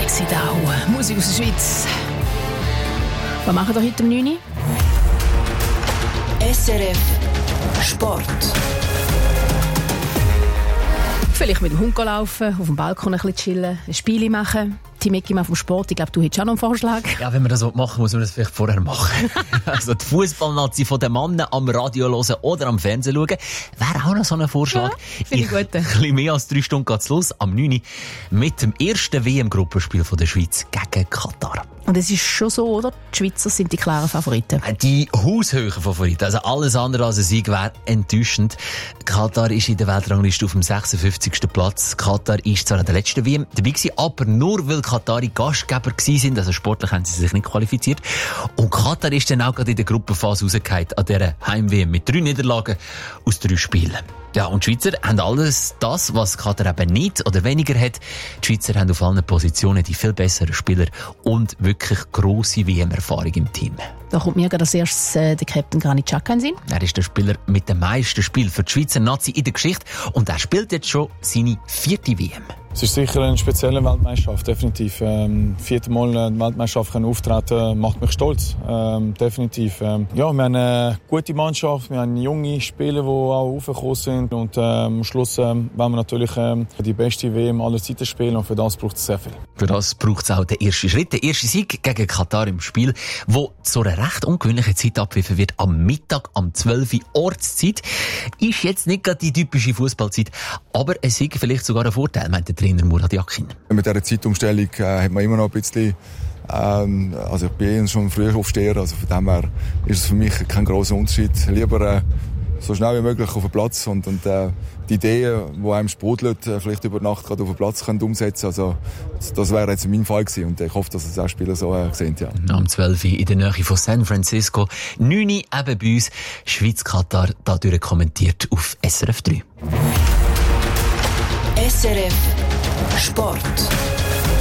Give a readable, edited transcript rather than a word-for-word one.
Sexy Down, Musik aus der Schweiz. Was machen wir heute um 9 Uhr? SRF Sport. Vielleicht mit dem Hund laufen, auf dem Balkon ein bisschen chillen, ein Spiel machen. Team Mickey vom Sport, ich glaube, du hättest auch noch einen Vorschlag. Ja, wenn man das machen will, muss man das vielleicht vorher machen. Also die Fußballnazi von den Männern am Radio hören oder am Fernsehen schauen, wäre auch noch so ein Vorschlag. Ja, finde ich gut. Ein bisschen mehr als 3 Stunden geht's los, am 9 Uhr, mit dem ersten WM-Gruppenspiel der Schweiz gegen Katar. Und es ist schon so, oder? Die Schweizer sind die klaren Favoriten. Die haushöhen Favoriten. Also alles andere als ein Sieg wäre enttäuschend. Katar ist in der Weltrangliste auf dem 56. Platz. Katar ist zwar an der letzten WM dabei gewesen, aber nur weil Katari Gastgeber gewesen sind. Also sportlich haben sie sich nicht qualifiziert. Und Katar ist dann auch gerade in der Gruppenphase rausgefallen an dieser Heim-WM mit 3 Niederlagen aus 3 Spielen. Ja, und die Schweizer haben alles das, was Katar eben nicht oder weniger hat. Die Schweizer haben auf allen Positionen die viel besseren Spieler und wirklich grosse WM-Erfahrung im Team. Da kommt mir gerade als erstes der Captain Granit Xhaka in den Sinn. Er ist der Spieler mit den meisten Spielen für die Schweizer Nazi in der Geschichte und er spielt jetzt schon seine 4. WM. Es ist sicher eine spezielle Weltmeisterschaft, definitiv. 4. Mal eine Weltmeisterschaft auftreten macht mich stolz, definitiv. Ja, wir haben eine gute Mannschaft, wir haben junge Spieler, die auch aufgekommen sind und am Schluss wollen wir natürlich die beste WM aller Zeiten spielen und für das braucht es sehr viel. Für das braucht es auch den ersten Schritt, den ersten Sieg gegen Katar im Spiel, wo zu einer recht ungewöhnlichen Zeit abgewiffen wird, am Mittag, am 12 Uhr Ortszeit. Ist jetzt nicht gerade die typische Fußballzeit, aber es ist vielleicht sogar ein Vorteil, meint der Trainer Murat Yakin. Mit dieser Zeitumstellung hat man immer noch ein bisschen, also ich bin schon früher Aufsteher, also von dem her ist es für mich kein grosser Unterschied. Lieber so schnell wie möglich auf den Platz und die Ideen, die einem sprudeln, vielleicht über Nacht gerade auf den Platz können umsetzen. Also das wäre jetzt in meinem Fall gewesen und ich hoffe, dass es auch Spieler so sehen. Ja. Am 12 Uhr in der Nähe von San Francisco, 9 Uhr eben bei uns, Schweiz-Katar, dadurch kommentiert auf SRF 3. SRF Sport.